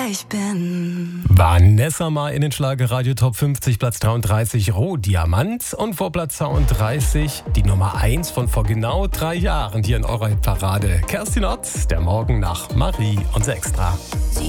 Ich bin Vanessa mal in den Schlagerradio Top 50, Platz 33, Rohdiamant. Und vor Platz 32 die Nummer 1 von vor genau 3 Jahren hier in eurer Hitparade. Kerstin Ott, der Morgen nach Marie und Sextra.